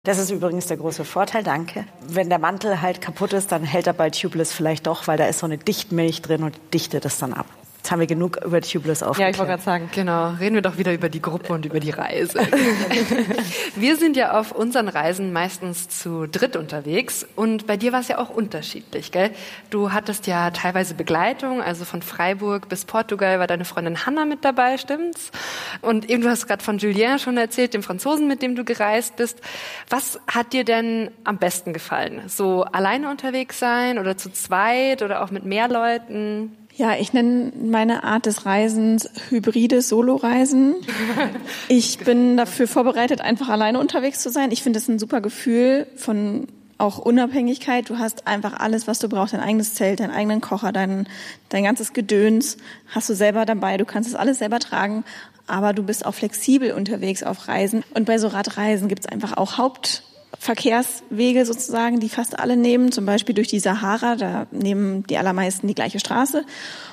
Das ist übrigens der große Vorteil, danke. Wenn der Mantel halt kaputt ist, dann hält er bei Tubeless vielleicht doch, weil da ist so eine Dichtmilch drin und dichtet es dann ab. Jetzt haben wir genug über Tubeless aufgeklärt. Ja, ich wollte gerade sagen, genau. Reden wir doch wieder über die Gruppe und über die Reise. Wir sind ja auf unseren Reisen meistens zu dritt unterwegs und bei dir war es ja auch unterschiedlich, gell? Du hattest ja teilweise Begleitung, also von Freiburg bis Portugal war deine Freundin Hanna mit dabei, stimmt's? Und eben, du hast gerade von Julien schon erzählt, dem Franzosen, mit dem du gereist bist. Was hat dir denn am besten gefallen? So alleine unterwegs sein oder zu zweit oder auch mit mehr Leuten? Ja, ich nenne meine Art des Reisens hybrides Solo-Reisen. Ich bin dafür vorbereitet, einfach alleine unterwegs zu sein. Ich finde es ein super Gefühl von auch Unabhängigkeit. Du hast einfach alles, was du brauchst, dein eigenes Zelt, deinen eigenen Kocher, dein ganzes Gedöns hast du selber dabei. Du kannst es alles selber tragen, aber du bist auch flexibel unterwegs auf Reisen. Und bei so Radreisen gibt es einfach auch Hauptverkehrswege sozusagen, die fast alle nehmen, zum Beispiel durch die Sahara, da nehmen die allermeisten die gleiche Straße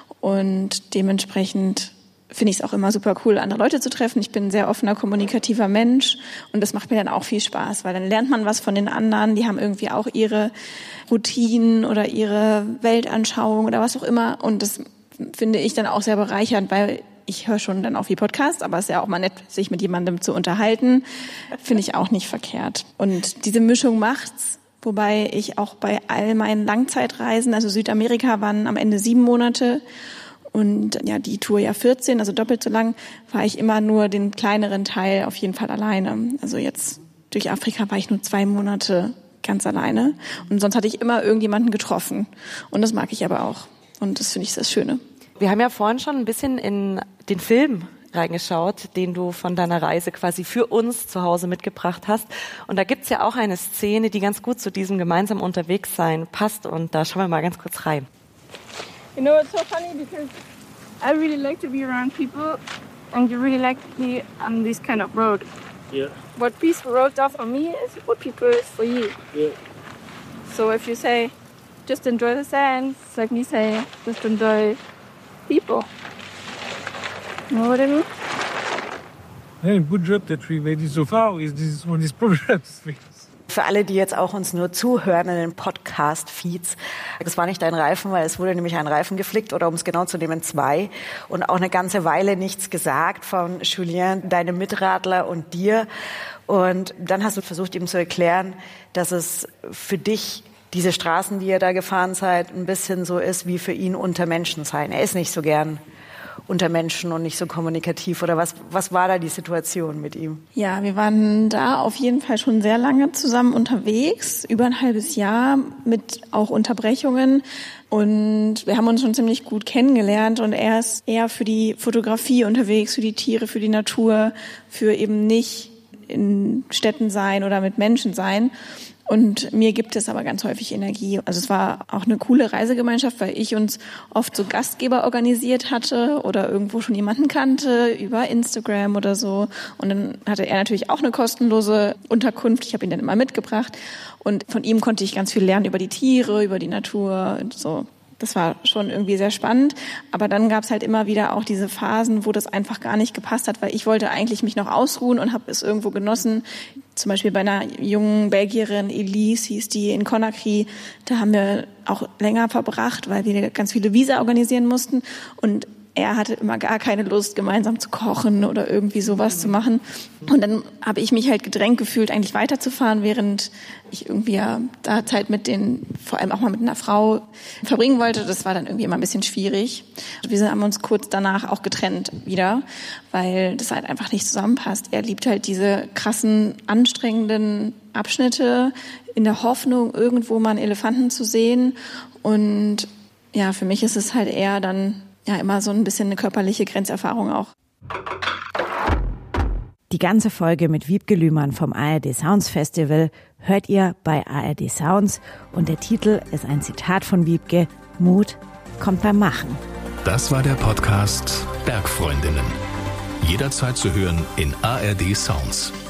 und dementsprechend finde ich es auch immer super cool, andere Leute zu treffen. Ich bin ein sehr offener, kommunikativer Mensch und das macht mir dann auch viel Spaß, weil dann lernt man was von den anderen, die haben irgendwie auch ihre Routinen oder ihre Weltanschauung oder was auch immer und das finde ich dann auch sehr bereichernd, weil ich höre schon dann auch viel Podcast, aber es ist ja auch mal nett, sich mit jemandem zu unterhalten. Finde ich auch nicht verkehrt. Und diese Mischung macht's, wobei ich auch bei all meinen Langzeitreisen, also Südamerika waren am Ende 7 Monate und ja die Tour ja 14, also doppelt so lang, war ich immer nur den kleineren Teil auf jeden Fall alleine. Also jetzt durch Afrika war ich nur 2 Monate ganz alleine und sonst hatte ich immer irgendjemanden getroffen. Und das mag ich aber auch. Und das finde ich das Schöne. Wir haben ja vorhin schon ein bisschen in den Film reingeschaut, den du von deiner Reise quasi für uns zu Hause mitgebracht hast. Und da gibt's ja auch eine Szene, die ganz gut zu diesem gemeinsamen Unterwegssein passt. Und da schauen wir mal ganz kurz rein. You know, it's so funny because I really like to be around people and you really like to be on this kind of road. Yeah. What peaceful roads are for me is what people is for you. Yeah. So if you say, just enjoy the sand, it's like me saying, just enjoy people. You know what I mean? Hey, good job that we made it so far with these problems. Für alle, die jetzt auch uns nur zuhören in den Podcast-Feeds, das war nicht ein Reifen, weil es wurde nämlich ein Reifen geflickt oder um es genau zu nehmen 2 und auch eine ganze Weile nichts gesagt von Julien, deinem Mitradler und dir. Und dann hast du versucht, ihm zu erklären, dass es für dich diese Straßen, die ihr da gefahren seid, ein bisschen so ist wie für ihn unter Menschen sein. Er ist nicht so gern unter Menschen und nicht so kommunikativ. Oder was war da die Situation mit ihm? Ja, wir waren da auf jeden Fall schon sehr lange zusammen unterwegs, über ein halbes Jahr mit auch Unterbrechungen. Und wir haben uns schon ziemlich gut kennengelernt und er ist eher für die Fotografie unterwegs, für die Tiere, für die Natur, für eben nicht in Städten sein oder mit Menschen sein. Und mir gibt es aber ganz häufig Energie. Also es war auch eine coole Reisegemeinschaft, weil ich uns oft so Gastgeber organisiert hatte oder irgendwo schon jemanden kannte über Instagram oder so. Und dann hatte er natürlich auch eine kostenlose Unterkunft. Ich habe ihn dann immer mitgebracht. Und von ihm konnte ich ganz viel lernen über die Tiere, über die Natur und so. Das war schon irgendwie sehr spannend. Aber dann gab es halt immer wieder auch diese Phasen, wo das einfach gar nicht gepasst hat, weil ich wollte eigentlich mich noch ausruhen und habe es irgendwo genossen. Zum Beispiel bei einer jungen Belgierin, Elise hieß die, in Conakry. Da haben wir auch länger verbracht, weil wir ganz viele Visa organisieren mussten. Und er hatte immer gar keine Lust, gemeinsam zu kochen oder irgendwie sowas zu machen. Und dann habe ich mich halt gedrängt gefühlt, eigentlich weiterzufahren, während ich irgendwie ja da Zeit mit vor allem auch mal mit einer Frau verbringen wollte. Das war dann irgendwie immer ein bisschen schwierig. Wir haben uns kurz danach auch getrennt wieder, weil das halt einfach nicht zusammenpasst. Er liebt halt diese krassen, anstrengenden Abschnitte in der Hoffnung, irgendwo mal einen Elefanten zu sehen. Und ja, für mich ist es halt eher dann ja immer so ein bisschen eine körperliche Grenzerfahrung auch. Die ganze Folge mit Wiebke Lühmann vom ARD Sounds Festival hört ihr bei ARD Sounds und der Titel ist ein Zitat von Wiebke: Mut kommt beim Machen. Das war der Podcast Bergfreundinnen. Jederzeit zu hören in ARD Sounds.